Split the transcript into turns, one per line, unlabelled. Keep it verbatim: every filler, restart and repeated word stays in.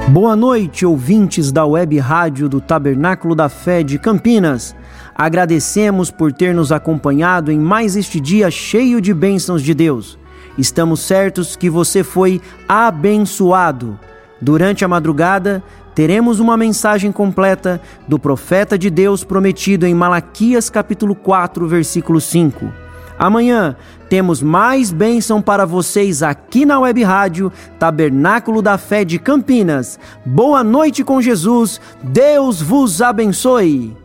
Boa noite, ouvintes da Web Rádio do Tabernáculo da Fé de Campinas. Agradecemos por ter nos acompanhado em mais este dia cheio de bênçãos de Deus. Estamos certos que você foi abençoado. Durante a madrugada, teremos uma mensagem completa do profeta de Deus prometido em Malaquias capítulo quatro, versículo cinco. Amanhã temos mais bênção para vocês aqui na Web Rádio Tabernáculo da Fé de Campinas. Boa noite com Jesus, Deus vos abençoe!